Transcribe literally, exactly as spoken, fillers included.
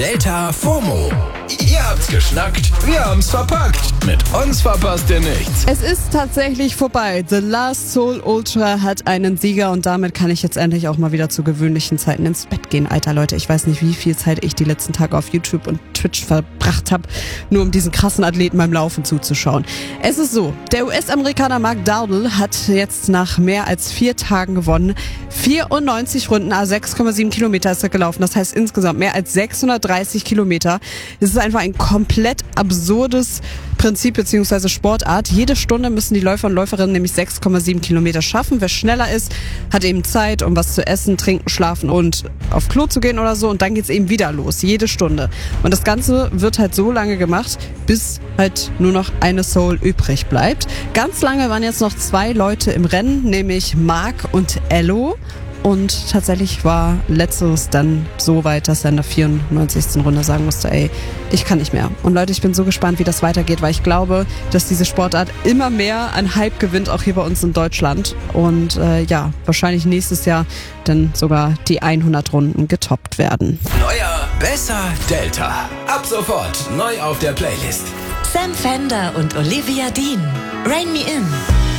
Delta FOMO. Ihr habt's geschnackt, wir haben's verpackt. Mit uns verpasst ihr nichts. Es ist tatsächlich vorbei. The Last Soul Ultra hat einen Sieger und damit kann ich jetzt endlich auch mal wieder zu gewöhnlichen Zeiten ins Bett gehen. Alter Leute, ich weiß nicht, wie viel Zeit ich die letzten Tage auf YouTube und Twitch verbracht habe, nur um diesen krassen Athleten beim Laufen zuzuschauen. Es ist so, der U S-Amerikaner Mark Dowdle hat jetzt nach mehr als vier Tagen gewonnen. vierundneunzig Runden, also sechs Komma sieben Kilometer ist er gelaufen. Das heißt insgesamt mehr als sechshundertdreißig Kilometer. Es ist einfach ein komplett absurdes Prinzip bzw. Sportart. Jede Stunde müssen die Läufer und Läuferinnen nämlich sechs Komma sieben Kilometer schaffen. Wer schneller ist, hat eben Zeit, um was zu essen, trinken, schlafen und auf Klo zu gehen oder so. Und dann geht's eben wieder los, jede Stunde. Und das Ganze wird halt so lange gemacht, bis halt nur noch eine Soul übrig bleibt. Ganz lange waren jetzt noch zwei Leute im Rennen, nämlich Mark und Ello. Und tatsächlich war letzteres dann so weit, dass er in der vierundneunzigsten Runde sagen musste, ey, ich kann nicht mehr. Und Leute, ich bin so gespannt, wie das weitergeht, weil ich glaube, dass diese Sportart immer mehr an Hype gewinnt, auch hier bei uns in Deutschland. Und äh, ja, wahrscheinlich nächstes Jahr dann sogar die hundert Runden getoppt werden. Neuer, besser Delta. Ab sofort neu auf der Playlist. Sam Fender und Olivia Dean. Rain Me In.